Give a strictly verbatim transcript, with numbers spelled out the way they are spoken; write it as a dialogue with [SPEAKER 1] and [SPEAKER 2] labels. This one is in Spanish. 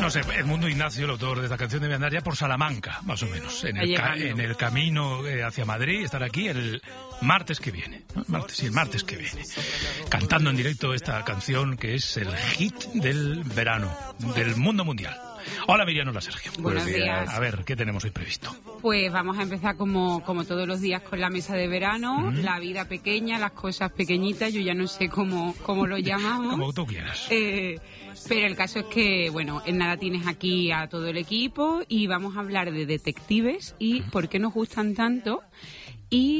[SPEAKER 1] No sé, Edmundo Ignacio, el autor de esta canción, debe andar ya por Salamanca, más o menos, en el, ca en el camino eh, hacia Madrid, estar aquí el martes que viene, ¿no? Martes, sí, el martes que viene, cantando en directo esta canción que es el hit del verano, del mundo mundial. Hola Miriam, hola Sergio.
[SPEAKER 2] Buenos días.
[SPEAKER 1] A ver, ¿qué tenemos hoy previsto?
[SPEAKER 2] Pues vamos a empezar como, como todos los días con la mesa de verano, mm. la vida pequeña, las cosas pequeñitas, yo ya no sé cómo, cómo lo llamamos.
[SPEAKER 1] Como tú quieras.
[SPEAKER 2] Eh, pero el caso es que, bueno, en nada tienes aquí a todo el equipo y vamos a hablar de detectives y mm. por qué nos gustan tanto y